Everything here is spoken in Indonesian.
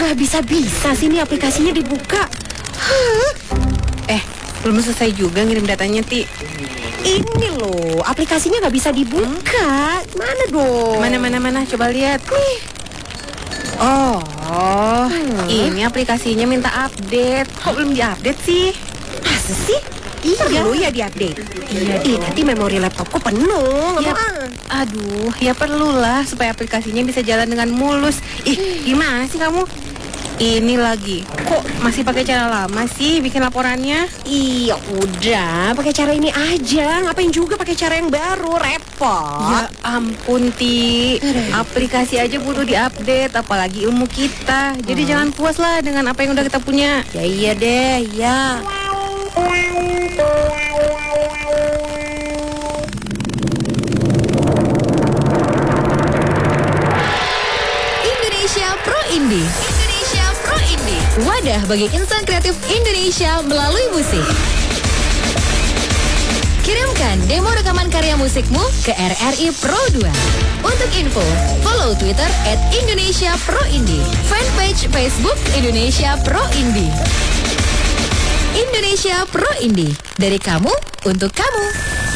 nggak bisa-bisa sih nih aplikasinya dibuka. Belum selesai juga ngirim datanya, Ti. Ini loh, aplikasinya nggak bisa dibuka. Mana dong? Mana, coba lihat. Nih. Ini aplikasinya minta update. Kok belum diupdate sih? Masa sih? Perlu ya diupdate? Iya, Nanti memori laptopku penuh. Ya, aduh, ya perlulah supaya aplikasinya bisa jalan dengan mulus. Gimana sih kamu? Ini lagi, kok masih pakai cara lama sih bikin laporannya? Iya, udah pakai cara ini aja. Ngapain juga pakai cara yang baru, repot. Ya ampun, Ti. Aplikasi aja butuh diupdate, apalagi ilmu kita. Jadi jangan puas lah dengan apa yang udah kita punya. Ya iya deh, ya. Indonesia Pro Indie. Wadah bagi insan kreatif Indonesia melalui musik. Kirimkan demo rekaman karya musikmu ke RRI Pro 2. Untuk info, follow Twitter @IndonesiaProIndie, fanpage Facebook Indonesia Pro Indie. Indonesia Pro Indie, dari kamu untuk kamu.